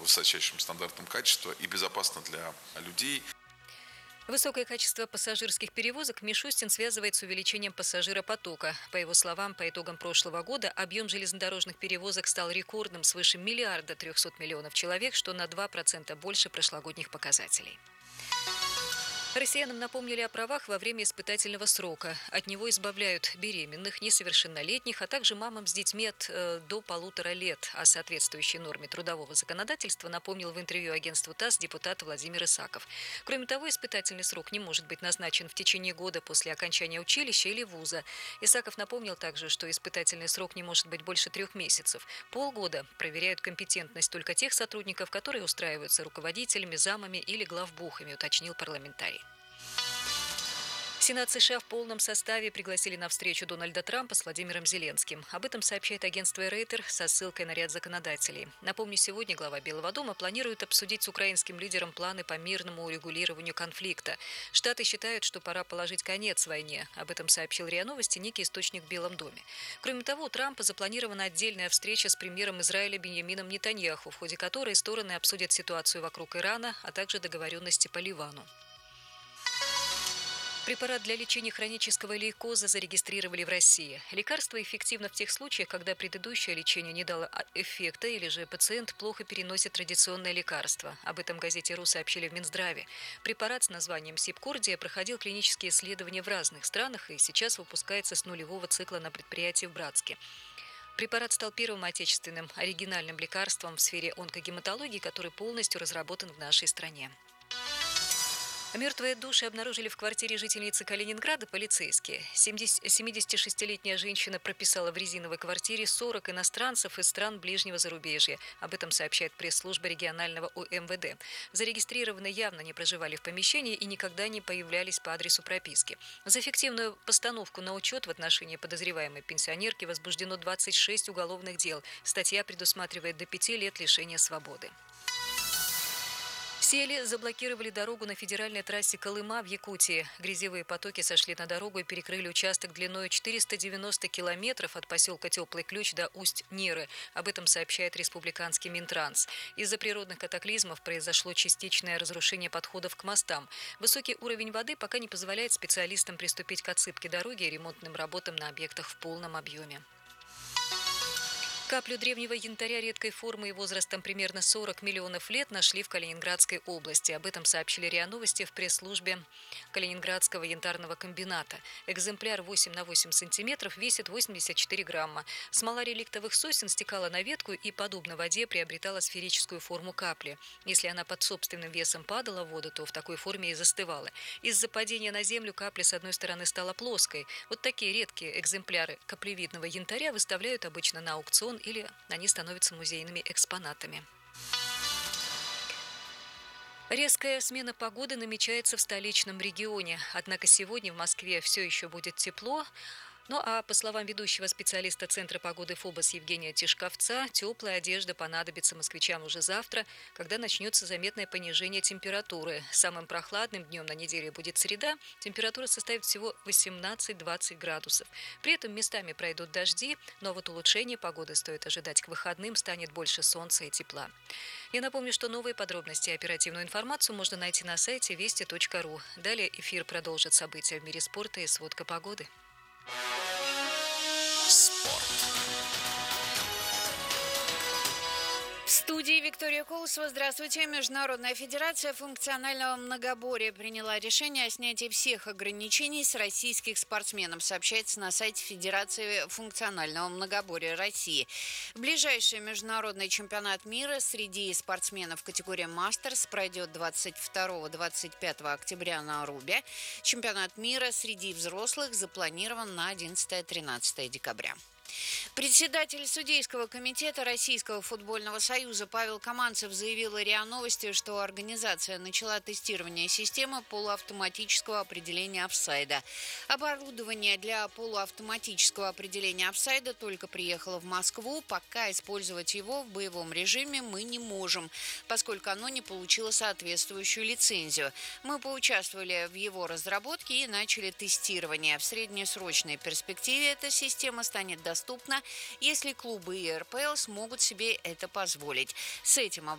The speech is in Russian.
высочайшим стандартам качества и безопасно для людей. Высокое качество пассажирских перевозок Мишустин связывает с увеличением пассажиропотока. По его словам, по итогам прошлого года объем железнодорожных перевозок стал рекордным свыше 1 300 000 000 человек, что на 2% больше прошлогодних показателей. Россиянам напомнили о правах во время испытательного срока. От него избавляют беременных, несовершеннолетних, а также мамам с детьми до 1,5 лет. О соответствующей норме трудового законодательства напомнил в интервью агентству ТАСС депутат Владимир Исаков. Кроме того, испытательный срок не может быть назначен в течение года после окончания училища или вуза. Исаков напомнил также, что испытательный срок не может быть больше 3 месяцев. Полгода проверяют компетентность только тех сотрудников, которые устраиваются руководителями, замами или главбухами, уточнил парламентарий. Сенат США в полном составе пригласили на встречу Дональда Трампа с Владимиром Зеленским. Об этом сообщает агентство Рейтер со ссылкой на ряд законодателей. Напомню, сегодня глава Белого дома планирует обсудить с украинским лидером планы по мирному урегулированию конфликта. Штаты считают, что пора положить конец войне. Об этом сообщил РИА Новости некий источник в Белом доме. Кроме того, у Трампа запланирована отдельная встреча с премьером Израиля Биньямином Нетаньяху, в ходе которой стороны обсудят ситуацию вокруг Ирана, а также договоренности по Ливану. Препарат для лечения хронического лейкоза зарегистрировали в России. Лекарство эффективно в тех случаях, когда предыдущее лечение не дало эффекта или же пациент плохо переносит традиционное лекарство. Об этом газете «РУ» сообщили в Минздраве. Препарат с названием Сибкордия проходил клинические исследования в разных странах и сейчас выпускается с нулевого цикла на предприятии в Братске. Препарат стал первым отечественным оригинальным лекарством в сфере онкогематологии, который полностью разработан в нашей стране. Мертвые души обнаружили в квартире жительницы Калининграда полицейские. 76-летняя женщина прописала в резиновой квартире 40 иностранцев из стран ближнего зарубежья. Об этом сообщает пресс-служба регионального УМВД. Зарегистрированные явно не проживали в помещении и никогда не появлялись по адресу прописки. За фиктивную постановку на учет в отношении подозреваемой пенсионерки возбуждено 26 уголовных дел. Статья предусматривает до 5 лет лишения свободы. Сели заблокировали дорогу на федеральной трассе Колыма в Якутии. Грязевые потоки сошли на дорогу и перекрыли участок длиной 490 километров от поселка Теплый Ключ до Усть-Неры. Об этом сообщает республиканский Минтранс. Из-за природных катаклизмов произошло частичное разрушение подходов к мостам. Высокий уровень воды пока не позволяет специалистам приступить к отсыпке дороги и ремонтным работам на объектах в полном объеме. Каплю древнего янтаря редкой формы и возрастом примерно 40 миллионов лет нашли в Калининградской области. Об этом сообщили РИА Новости в пресс-службе Калининградского янтарного комбината. Экземпляр 8 на 8 сантиметров весит 84 грамма. Смола реликтовых сосен стекала на ветку и, подобно воде, приобретала сферическую форму капли. Если она под собственным весом падала в воду, то в такой форме и застывала. Из-за падения на землю капля с одной стороны стала плоской. Вот такие редкие экземпляры каплевидного янтаря выставляют обычно на аукцион или они становятся музейными экспонатами. Резкая смена погоды намечается в столичном регионе. Однако сегодня в Москве все еще будет тепло. Ну а по словам ведущего специалиста Центра погоды ФОБОС Евгения Тишковца, теплая одежда понадобится москвичам уже завтра, когда начнется заметное понижение температуры. Самым прохладным днем на неделе будет среда. Температура составит всего 18-20 градусов. При этом местами пройдут дожди, но вот улучшение погоды стоит ожидать к выходным, станет больше солнца и тепла. Я напомню, что новые подробности и оперативную информацию можно найти на сайте вести.ру. Далее эфир продолжит события в мире спорта и сводка погоды. Спорт. В студии Виктория Колосова. Здравствуйте. Международная федерация функционального многоборья приняла решение о снятии всех ограничений с российских спортсменов, сообщается на сайте Федерации функционального многоборья России. Ближайший международный чемпионат мира среди спортсменов категории «Мастерс» пройдет 22-25 октября на Арубе. Чемпионат мира среди взрослых запланирован на 11-13 декабря. Председатель судейского комитета Российского футбольного союза Павел Каманцев заявил РИА Новости, что организация начала тестирование системы полуавтоматического определения офсайда. Оборудование для полуавтоматического определения офсайда только приехало в Москву. Пока использовать его в боевом режиме мы не можем, поскольку оно не получило соответствующую лицензию. Мы поучаствовали в его разработке и начали тестирование. В среднесрочной перспективе эта система станет доступна, если клубы и РПЛ смогут себе это позволить. С этим